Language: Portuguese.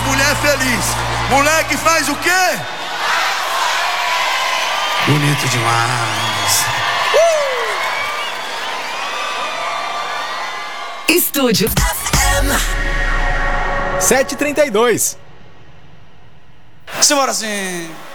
mulher feliz. Mulher que faz o quê? Bonito demais. Estúdio FM 7h32. Simbora assim.